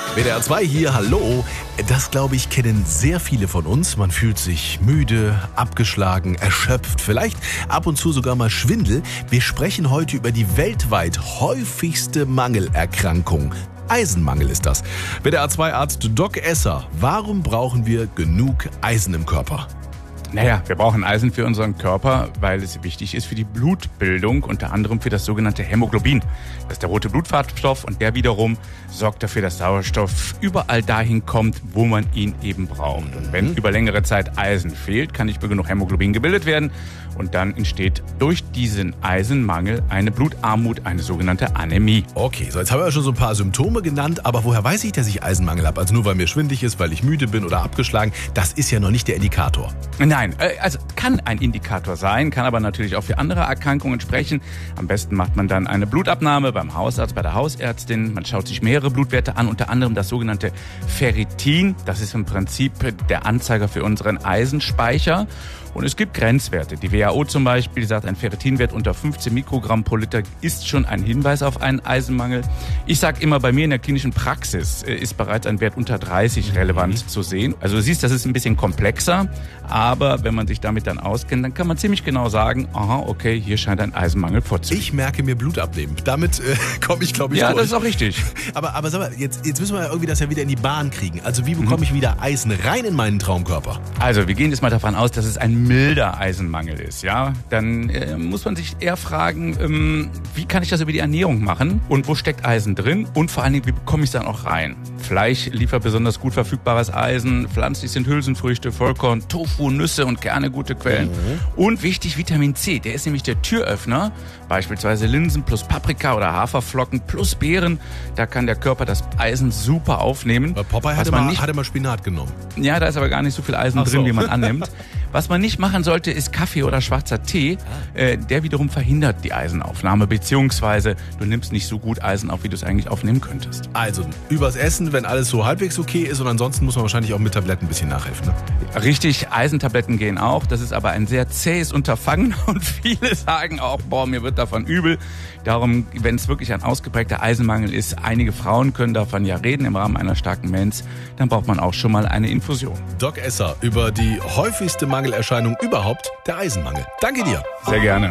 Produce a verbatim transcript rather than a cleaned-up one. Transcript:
W D R zwei hier, hallo. Das, glaube ich, kennen sehr viele von uns. Man fühlt sich müde, abgeschlagen, erschöpft, vielleicht ab und zu sogar mal Schwindel. Wir sprechen heute über die weltweit häufigste Mangelerkrankung. Eisenmangel ist das. W D R zwei Arzt Doc Esser, warum brauchen wir genug Eisen im Körper? Naja, wir brauchen Eisen für unseren Körper, weil es wichtig ist für die Blutbildung, unter anderem für das sogenannte Hämoglobin. Das ist der rote Blutfarbstoff und der wiederum sorgt dafür, dass Sauerstoff überall dahin kommt, wo man ihn eben braucht. Und wenn über längere Zeit Eisen fehlt, kann nicht mehr genug Hämoglobin gebildet werden und dann entsteht durch diesen Eisenmangel eine Blutarmut, eine sogenannte Anämie. Okay, so jetzt haben wir ja schon so ein paar Symptome genannt, aber woher weiß ich, dass ich Eisenmangel habe? Also nur weil mir schwindelig ist, weil ich müde bin oder abgeschlagen, das ist ja noch nicht der Indikator. Nein, also kann ein Indikator sein, kann aber natürlich auch für andere Erkrankungen sprechen. Am besten macht man dann eine Blutabnahme beim Hausarzt, bei der Hausärztin. Man schaut sich mehrere Blutwerte an, unter anderem das sogenannte Ferritin. Das ist im Prinzip der Anzeiger für unseren Eisenspeicher. Und es gibt Grenzwerte. Die W H O zum Beispiel sagt, ein Ferritinwert unter fünfzehn Mikrogramm pro Liter ist schon ein Hinweis auf einen Eisenmangel. Ich sage immer, bei mir in der klinischen Praxis ist bereits ein Wert unter dreißig relevant mhm. zu sehen. Also du siehst, das ist ein bisschen komplexer, aber wenn man sich damit dann auskennt, dann kann man ziemlich genau sagen, aha, okay, hier scheint ein Eisenmangel vorzulegen. Ich merke mir Blut abnehmen. Damit äh, komme ich, glaube ich, ja, durch. Ja, das ist auch richtig. Aber, aber sag mal, jetzt, jetzt müssen wir ja irgendwie das ja wieder in die Bahn kriegen. Also wie bekomme ich wieder Eisen rein in meinen Traumkörper? Also wir gehen jetzt mal davon aus, dass es ein milder Eisenmangel ist, ja, dann äh, muss man sich eher fragen, ähm, wie kann ich das über die Ernährung machen und wo steckt Eisen drin und vor allen Dingen, wie bekomme ich es dann auch rein? Fleisch liefert besonders gut verfügbares Eisen, pflanzlich sind Hülsenfrüchte, Vollkorn, Tofu, Nüsse und Kerne gute Quellen. Mhm. Und wichtig, Vitamin C, der ist nämlich der Türöffner, beispielsweise Linsen plus Paprika oder Haferflocken plus Beeren, da kann der Körper das Eisen super aufnehmen. Weil Popeye hatte mal, hatte mal Spinat genommen. Ja, da ist aber gar nicht so viel Eisen Ach drin, so. wie man annimmt. Was man nicht machen sollte, ist Kaffee oder schwarzer Tee. Äh, der wiederum verhindert die Eisenaufnahme, beziehungsweise du nimmst nicht so gut Eisen auf, wie du es eigentlich aufnehmen könntest. Also übers Essen, wenn alles so halbwegs okay ist, und ansonsten muss man wahrscheinlich auch mit Tabletten ein bisschen nachhelfen. Ne? Richtig, Eisentabletten gehen auch. Das ist aber ein sehr zähes Unterfangen und viele sagen auch, boah, mir wird davon übel. Darum, wenn es wirklich ein ausgeprägter Eisenmangel ist, einige Frauen können davon ja reden im Rahmen einer starken Mens, dann braucht man auch schon mal eine Infusion. Doc Esser über die häufigste Mangelerscheinung überhaupt, der Eisenmangel. Danke dir. Sehr gerne.